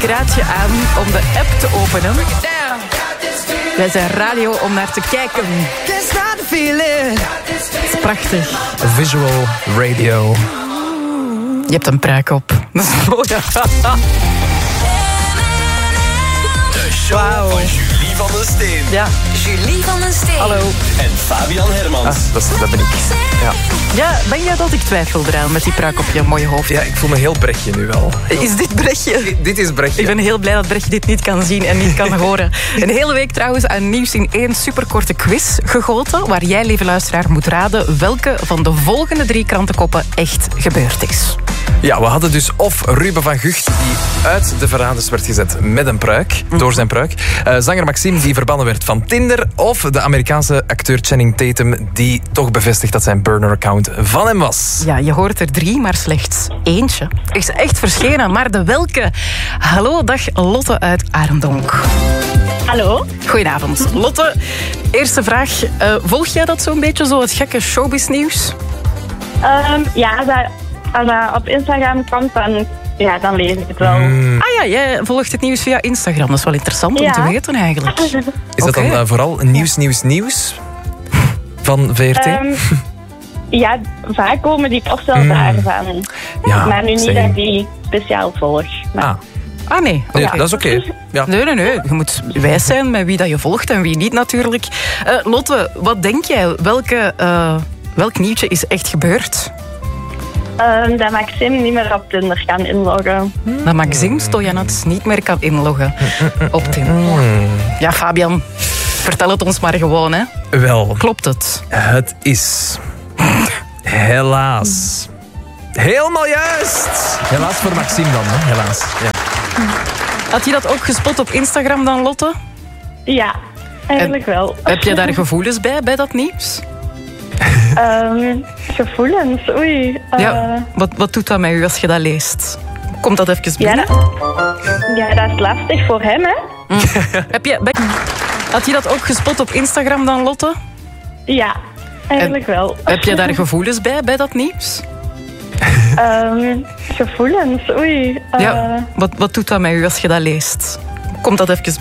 Raadje aan om de app te openen. Wij zijn radio om naar te kijken. Dat is prachtig. Visual radio. Je hebt een pruik op. Dat is mooi. De show van Julie van den Steen. Ja. Julie van den Steen. Hallo. En Fabian Hermans. Dat ben ik. Ja, ben jij dat ik twijfel eraan met die pruik op je mooie hoofd? Ja, ik voel me heel Brechtje nu wel. Is dit Brechtje? Dit is Brechtje. Ik ben heel blij dat Brechtje dit niet kan zien en niet kan horen. Een hele week trouwens aan nieuws in 1 superkorte quiz gegoten, waar jij, lieve luisteraar, moet raden welke van de volgende 3 krantenkoppen echt gebeurd is. Ja, we hadden dus of Ruben van Gucht, die uit de Verraders werd gezet met een pruik, door zijn pruik. Zanger Maxime, die verbannen werd van Tinder. Of de Amerikaanse acteur Channing Tatum, die toch bevestigt dat zijn burner-account van hem was. Ja, je hoort er 3, maar slechts eentje is echt verschenen. Maar de welke? Hallo, dag Lotte uit Arendonk. Hallo. Goedenavond. Lotte, eerste vraag. Volg jij dat zo'n beetje, zo het gekke showbiznieuws? Ja, als dat op Instagram komt, dan lees ik het wel. Ah ja, jij volgt het nieuws via Instagram. Dat is wel interessant om te weten eigenlijk. Is dat dan vooral nieuws van VRT? Ja, vaak komen die posts wel daarvan. Ja, maar nu niet same. dat ik die speciaal volg. Maar... Ah nee. Ja, Oké. dat is oké. Ja. Nee. Je moet wijs zijn met wie dat je volgt en wie niet natuurlijk. Lotte, wat denk jij? Welk nieuwtje is echt gebeurd? Dat Maxime niet meer op Tinder kan inloggen. Dat Maxime Stojanets niet meer kan inloggen op Tinder. Ja, Fabian, vertel het ons maar gewoon, hè. Wel, Klopt het? het is helaas helemaal juist. Helaas voor Maxime dan, hè? Helaas. Ja. Had je dat ook gespot op Instagram dan, Lotte? Ja, eigenlijk wel. Heb je daar gevoelens bij dat nieuws? Gevoelens, oei. Ja. Wat doet dat met u als je dat leest? Komt dat even binnen? Ja, dat is lastig voor hem, hè? Had je dat ook gespot op Instagram dan, Lotte? Ja, eigenlijk wel. Heb je daar gevoelens bij dat nieuws? Gevoelens, oei. Ja. Wat doet dat met u als je dat leest? Komt dat even binnen?